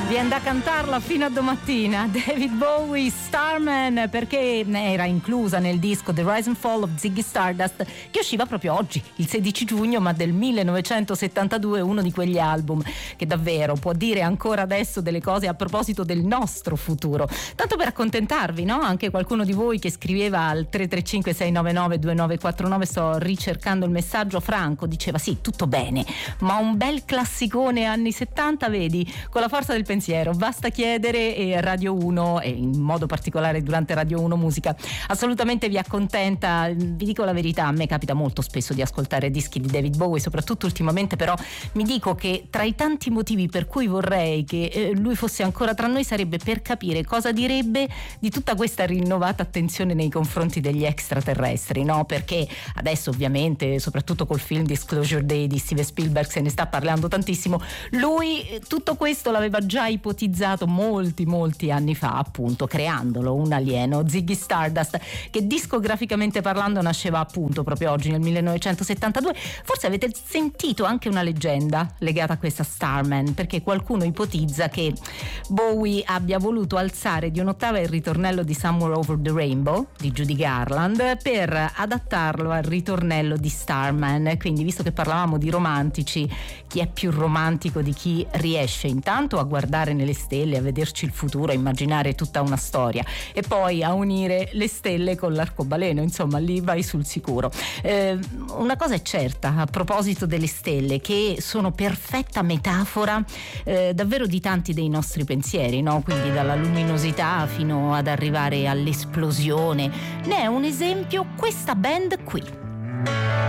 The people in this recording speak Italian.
Viene da cantarla fino a domattina. David Bowie, Starman, perché era inclusa nel disco The Rise and Fall of Ziggy Stardust, che usciva proprio oggi, il 16 giugno, ma del 1972, uno di quegli album che davvero può dire ancora adesso delle cose a proposito del nostro futuro. Tanto per accontentarvi, no? Anche qualcuno di voi che scriveva al 335 699 2949, sto ricercando il messaggio, Franco diceva sì, tutto bene, ma un bel classicone anni 70, vedi, con la forza del pensiero, basta chiedere, e Radio 1, e in modo particolare durante Radio 1 Musica, assolutamente vi accontenta. Vi dico la verità, a me capita molto spesso di ascoltare dischi di David Bowie, soprattutto ultimamente, però mi dico che tra i tanti motivi per cui vorrei che lui fosse ancora tra noi sarebbe per capire cosa direbbe di tutta questa rinnovata attenzione nei confronti degli extraterrestri, no? Perché adesso ovviamente, soprattutto col film Disclosure Day di Steven Spielberg, se ne sta parlando tantissimo. Lui tutto questo l'aveva già ipotizzato molti anni fa, appunto creandolo, un alieno, Ziggy Stardust, che discograficamente parlando nasceva appunto proprio oggi nel 1972. Forse avete sentito anche una leggenda legata a questa Starman, perché qualcuno ipotizza che Bowie abbia voluto alzare di un'ottava il ritornello di Somewhere Over the Rainbow di Judy Garland per adattarlo al ritornello di Starman. Quindi, visto che parlavamo di romantici, chi è più romantico di chi riesce intanto a guardare nelle stelle, a vederci il futuro, a immaginare tutta una storia e poi a unire le stelle con l'arcobaleno? Insomma, lì vai sul sicuro. Una cosa è certa a proposito delle stelle, che sono perfetta metafora davvero di tanti dei nostri pensieri, no? Quindi dalla luminosità fino ad arrivare all'esplosione. Ne è un esempio questa band qui.